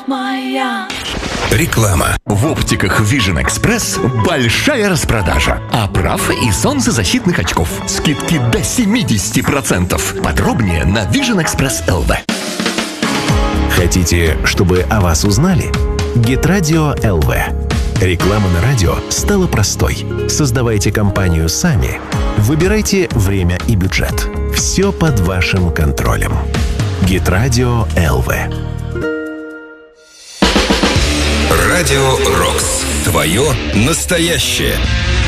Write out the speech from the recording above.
моя. Реклама. В оптиках Vision Express большая распродажа оправ и солнцезащитных очков. Скидки до 70%. Подробнее на Vision Express LV. Хотите, чтобы о вас узнали? Геtradio ЛВ. Реклама на радио стала простой. Создавайте компанию сами. Выбирайте время и бюджет. Все под вашим контролем. Геtradio ЛВ. Радио Рокс. Твое настоящее.